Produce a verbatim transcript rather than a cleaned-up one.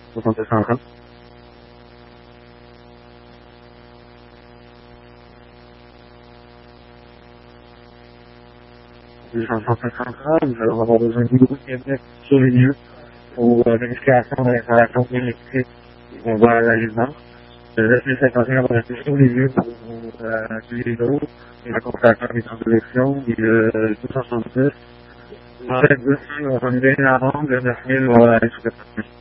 Vous sentez ça encore? Les gens sont centrales, nous allons avoir besoin du groupe qui est sur les lieux pour euh, vérification de l'installation électrique qui vont voir la résidence. Je laisse les cinquantaines rester sur les lieux pour euh, accueillir les autres, les accompagner des transitions, et euh, deux cent soixante-dix. En fait, dix, on va bien avant, le neuf mille, on va aller sur le